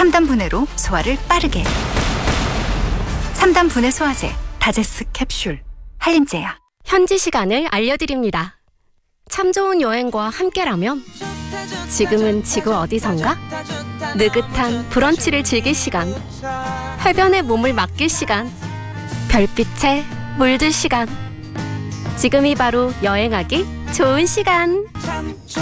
3단 분해로 소화를 빠르게. 3단 분해 소화제 다제스 캡슐 한림제야. 현지 시간을 알려드립니다. 참 좋은 여행과 함께라면 지금은 지구 어디선가? 느긋한 브런치를 즐길 시간, 해변에 몸을 맡길 시간, 별빛에 물들 시간. 지금이 바로 여행하기 좋은 시간.